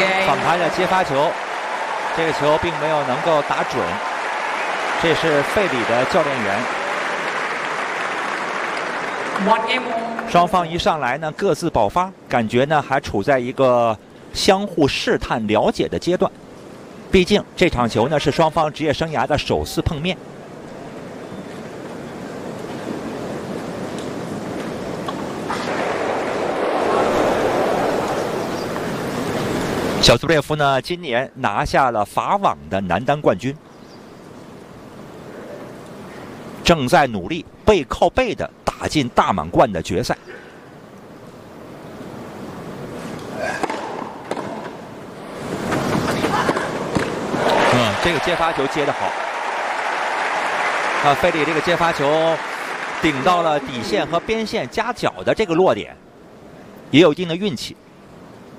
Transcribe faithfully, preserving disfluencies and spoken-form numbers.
反拍的接发球，这个球并没有能够打准。这是费里的教练员。双方一上来呢，各自爆发，感觉呢还处在一个相互试探、了解的阶段。毕竟这场球呢是双方职业生涯的首次碰面。小兹布列夫呢，今年拿下了法网的男单冠军，正在努力背靠背的打进大满贯的决赛。嗯，这个接发球接得好。啊，费里这个接发球顶到了底线和边线夹角的这个落点，也有一定的运气。